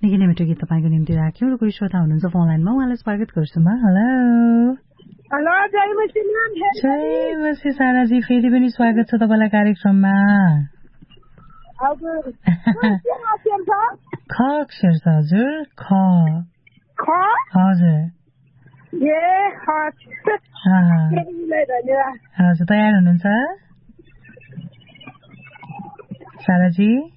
निकै नै मिठो गीत तपाईँको निम्ति राख्यौँ र कोही श्रोता हुनुहुन्छ फोन लाइनमा उहाँलाई स्वागत गर्छु म हेलो हेलो जय मसी साराजी फेरि पनि स्वागत छ तपाईँलाई कार्यक्रममा हजुर ख अक्षर छ हजुर ख हजुर हजुर तयार हुनुहुन्छ साराजी